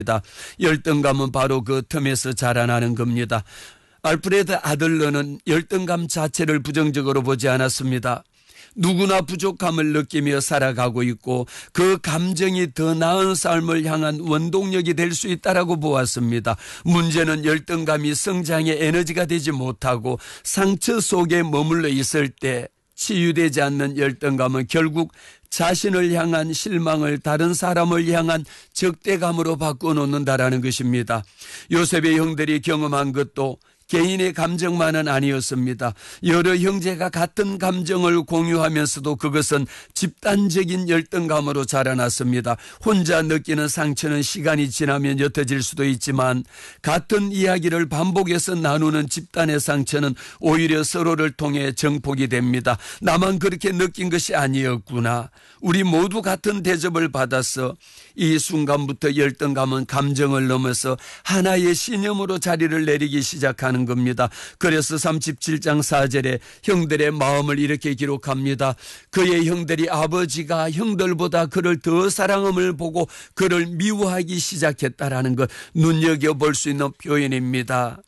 열등감은 바로 그 틈에서 자라나는 겁니다. 알프레드 아들러는 열등감 자체를 부정적으로 보지 않았습니다. 누구나 부족함을 느끼며 살아가고 있고 그 감정이 더 나은 삶을 향한 원동력이 될 수 있다라고 보았습니다. 문제는 열등감이 성장의 에너지가 되지 못하고 상처 속에 머물러 있을 때 치유되지 않는 열등감은 결국 자신을 향한 실망을 다른 사람을 향한 적대감으로 바꿔놓는다라는 것입니다. 요셉의 형들이 경험한 것도 개인의 감정만은 아니었습니다. 여러 형제가 같은 감정을 공유하면서도 그것은 집단적인 열등감으로 자라났습니다. 혼자 느끼는 상처는 시간이 지나면 옅어질 수도 있지만 같은 이야기를 반복해서 나누는 집단의 상처는 오히려 서로를 통해 정폭이 됩니다. 나만 그렇게 느낀 것이 아니었구나. 우리 모두 같은 대접을 받아서 이 순간부터 열등감은 감정을 넘어서 하나의 신념으로 자리를 내리기 시작하는 겁니다. 그래서 37장 4절에 형들의 마음을 이렇게 기록합니다. 그의 형들이 아버지가 형들보다 그를 더 사랑함을 보고 그를 미워하기 시작했다라는 것, 눈여겨볼 수 있는 표현입니다.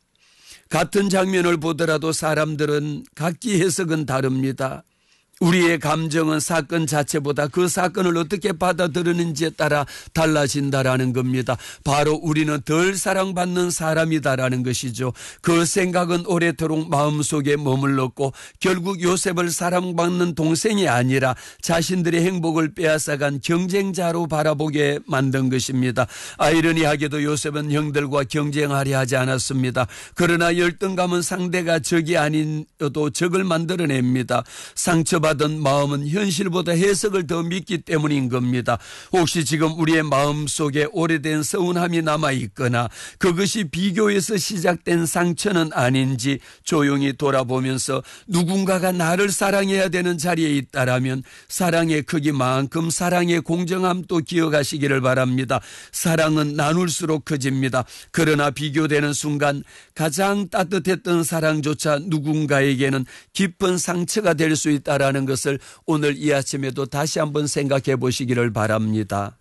같은 장면을 보더라도 사람들은 각기 해석은 다릅니다. 우리의 감정은 사건 자체보다 그 사건을 어떻게 받아들이는지에 따라 달라진다라는 겁니다. 바로 우리는 덜 사랑받는 사람이다라는 것이죠. 그 생각은 오래도록 마음속에 머물렀고 결국 요셉을 사랑받는 동생이 아니라 자신들의 행복을 빼앗아간 경쟁자로 바라보게 만든 것입니다. 아이러니하게도 요셉은 형들과 경쟁하려 하지 않았습니다. 그러나 열등감은 상대가 적이 아니어도 적을 만들어냅니다. 상처받은 마음은 현실보다 해석을 더 믿기 때문인 겁니다. 혹시 지금 우리의 마음속에 오래된 서운함이 남아있거나 그것이 비교에서 시작된 상처는 아닌지 조용히 돌아보면서 누군가가 나를 사랑해야 되는 자리에 있다라면 사랑의 크기만큼 사랑의 공정함도 기억하시기를 바랍니다. 사랑은 나눌수록 커집니다. 그러나 비교되는 순간 가장 따뜻했던 사랑조차 누군가에게는 깊은 상처가 될 수 있다라는 것을 오늘 이 아침에도 다시 한번 생각해 보시기를 바랍니다.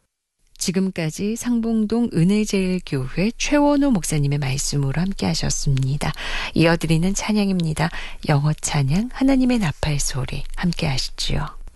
지금까지 상봉동 은혜제일교회 최원호 목사님의 말씀으로 함께 하셨습니다. 이어드리는 찬양입니다. 영어 찬양 하나님의 나팔 소리 함께 하시지요.